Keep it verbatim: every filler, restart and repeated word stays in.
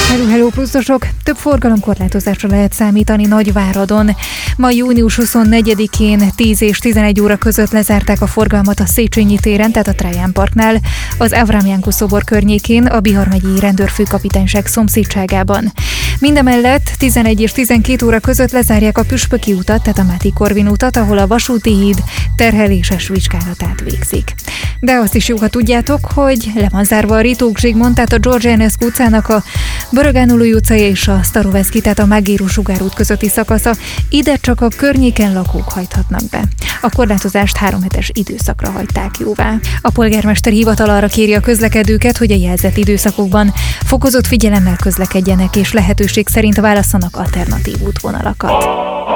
Hello, hello, pluszosok! Több forgalomkorlátozásra lehet számítani Nagyváradon. Ma június huszonnegyedikén tíz és tizenegy óra között lezárták a forgalmat a Széchenyi téren, tehát a Trajan Parknál, az Avram Janku szobor környékén, a Bihar megyei rendőrfőkapitányság szomszédságában. Mindemellett tizenegy és tizenkét óra között lezárják a Püspöki utat, tehát a Máté Korvin utat, ahol a vasúti híd terheléses vizsgálatát végzik. De azt is jó, ha tudjátok, hogy le van zárva a Ritók Zsigmond, tehát a George Enescu utcának a Börögánulói utca és a Staroveszki, tehát a Mágérú sugárút közötti szakasza, ide csak a környéken lakók hajthatnak be. A korlátozást három hetes időszakra hagyták jóvá. A polgármester hivatal arra kéri a közlekedőket, hogy a jelzett időszakokban fokozott figyelemmel közlekedjenek és lehetőség szerint válasszanak alternatív útvonalakat.